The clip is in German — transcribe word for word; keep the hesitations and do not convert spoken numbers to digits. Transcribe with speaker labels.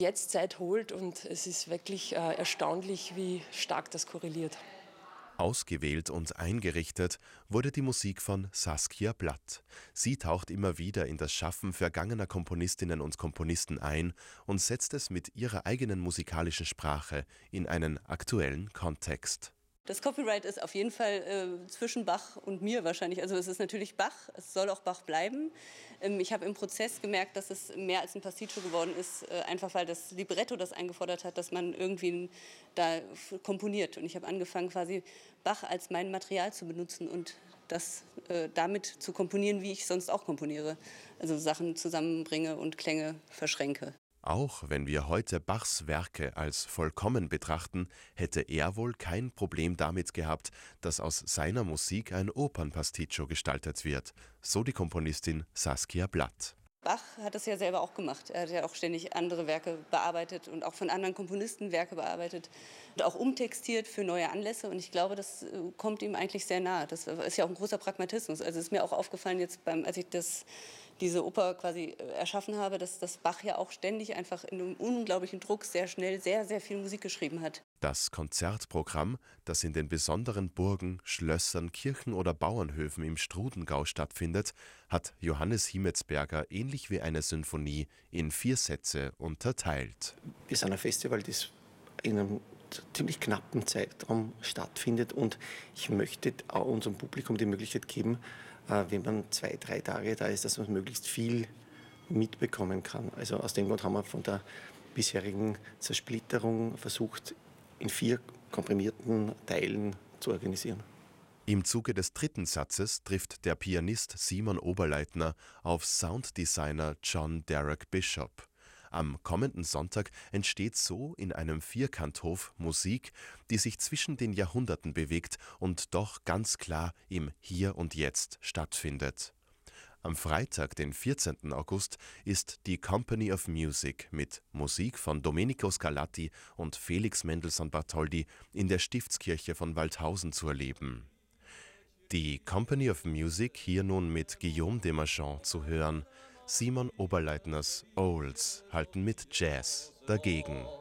Speaker 1: Jetzt Zeit holt und es ist wirklich äh, erstaunlich, wie stark das korreliert.
Speaker 2: Ausgewählt und eingerichtet wurde die Musik von Saskia Blatt. Sie taucht immer wieder in das Schaffen vergangener Komponistinnen und Komponisten ein und setzt es mit ihrer eigenen musikalischen Sprache in einen aktuellen Kontext.
Speaker 3: Das Copyright ist auf jeden Fall äh, zwischen Bach und mir wahrscheinlich. Also es ist natürlich Bach, es soll auch Bach bleiben. Ähm, ich habe im Prozess gemerkt, dass es mehr als ein Pasticcio geworden ist, äh, einfach weil das Libretto das eingefordert hat, dass man irgendwie da komponiert. Und ich habe angefangen, quasi Bach als mein Material zu benutzen und das äh, damit zu komponieren, wie ich sonst auch komponiere. Also Sachen zusammenbringe und Klänge verschränke.
Speaker 2: Auch wenn wir heute Bachs Werke als vollkommen betrachten, hätte er wohl kein Problem damit gehabt, dass aus seiner Musik ein Opernpasticcio gestaltet wird, so die Komponistin Saskia Blatt.
Speaker 3: Bach hat das ja selber auch gemacht. Er hat ja auch ständig andere Werke bearbeitet und auch von anderen Komponisten Werke bearbeitet und auch umtextiert für neue Anlässe. Und ich glaube, das kommt ihm eigentlich sehr nahe. Das ist ja auch ein großer Pragmatismus. Also es ist mir auch aufgefallen, jetzt beim, als ich das, diese Oper quasi erschaffen habe, dass, dass Bach ja auch ständig einfach in einem unglaublichen Druck sehr schnell sehr, sehr viel Musik geschrieben hat.
Speaker 2: Das Konzertprogramm, das in den besonderen Burgen, Schlössern, Kirchen oder Bauernhöfen im Strudengau stattfindet, hat Johannes Hiemetsberger ähnlich wie eine Sinfonie in vier Sätze unterteilt.
Speaker 4: Wir sind ein Festival, das in einem ziemlich knappen Zeitraum stattfindet und ich möchte auch unserem Publikum die Möglichkeit geben, wenn man zwei, drei Tage da ist, dass man möglichst viel mitbekommen kann. Also aus dem Grund haben wir von der bisherigen Zersplitterung versucht, in vier komprimierten Teilen zu organisieren.
Speaker 2: Im Zuge des dritten Satzes trifft der Pianist Simon Oberleitner auf Sounddesigner John Derek Bishop. Am kommenden Sonntag entsteht so in einem Vierkanthof Musik, die sich zwischen den Jahrhunderten bewegt und doch ganz klar im Hier und Jetzt stattfindet. Am Freitag, den vierzehnten August, ist die Company of Music mit Musik von Domenico Scarlatti und Felix Mendelssohn Bartholdy in der Stiftskirche von Waldhausen zu erleben. Die Company of Music hier nun mit Guillaume Desmarchand zu hören. Simon Oberleitners Owls halten mit Jazz dagegen.